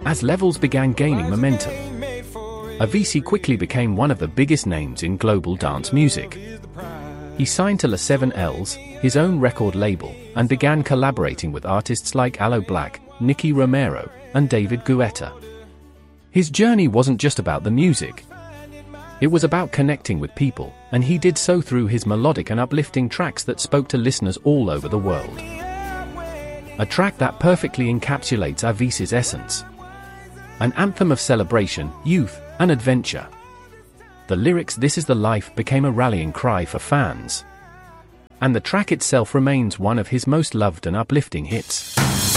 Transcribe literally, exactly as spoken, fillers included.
As Levels began gaining momentum, Avicii quickly became one of the biggest names in global dance music. He signed to La Seven Ls, his own record label, and began collaborating with artists like Aloe Blacc, Nicky Romero, and David Guetta. His journey wasn't just about the music. It was about connecting with people, and he did so through his melodic and uplifting tracks that spoke to listeners all over the world. A track that perfectly encapsulates Avicii's essence. An anthem of celebration, youth, and adventure. The lyrics "This is the life" became a rallying cry for fans. And the track itself remains one of his most loved and uplifting hits.